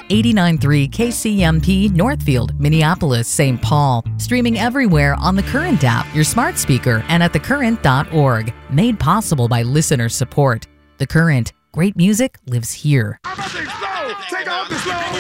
89.3 KCMP Northfield, Minneapolis, St. Paul. Streaming everywhere on the Current app, your smart speaker, and at thecurrent.org. Made possible by listener support. The Current. Great music lives here. Take off the slow.